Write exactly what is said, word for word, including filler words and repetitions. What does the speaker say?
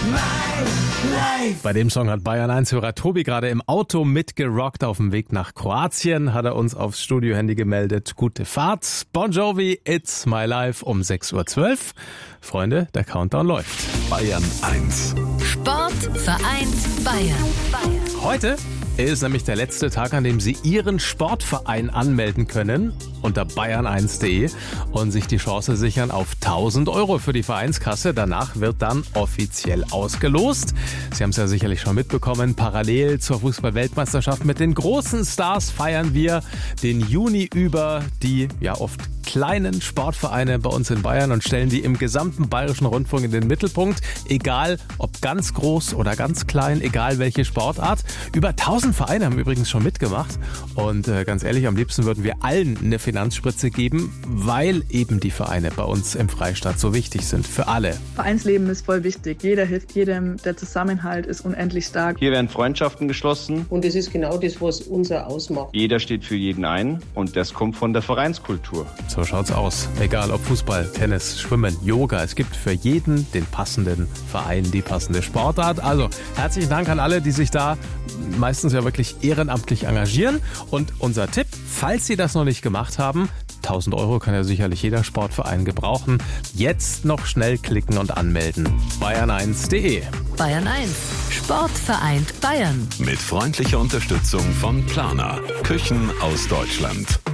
Bei dem Song hat Bayern eins-Hörer Tobi gerade im Auto mitgerockt. Auf dem Weg nach Kroatien hat er uns aufs Studiohandy gemeldet. Gute Fahrt. Bon Jovi, It's My Life um sechs Uhr zwölf. Freunde, der Countdown läuft. Bayern eins. Sport vereint Bayern. Heute ist nämlich der letzte Tag, an dem Sie Ihren Sportverein anmelden können unter bayern eins punkt de und sich die Chance sichern auf tausend Euro für die Vereinskasse. Danach wird dann offiziell ausgelost. Sie haben es ja sicherlich schon mitbekommen, parallel zur Fußball-Weltmeisterschaft mit den großen Stars feiern wir den Juni über die ja oft kleinen Sportvereine bei uns in Bayern und stellen die im gesamten Bayerischen Rundfunk in den Mittelpunkt. Egal, ob ganz groß oder ganz klein, egal welche Sportart. Über tausend Vereine haben übrigens schon mitgemacht. Und äh, ganz ehrlich, am liebsten würden wir allen eine Finanzspritze geben, weil eben die Vereine bei uns im Freistaat so wichtig sind. Für alle. Vereinsleben ist voll wichtig. Jeder hilft jedem. Der Zusammenhalt ist unendlich stark. Hier werden Freundschaften geschlossen. Und das ist genau das, was unser ausmacht. Jeder steht für jeden ein und das kommt von der Vereinskultur. So schaut's aus. Egal ob Fußball, Tennis, Schwimmen, Yoga. Es gibt für jeden den passenden Verein, die passende Sportart. Also herzlichen Dank an alle, die sich da meistens ja wirklich ehrenamtlich engagieren. Und unser Tipp, falls Sie das noch nicht gemacht haben, tausend Euro kann ja sicherlich jeder Sportverein gebrauchen. Jetzt noch schnell klicken und anmelden. bayern eins punkt de. Bayern eins. Sport vereint Bayern. Mit freundlicher Unterstützung von Planer. Küchen aus Deutschland.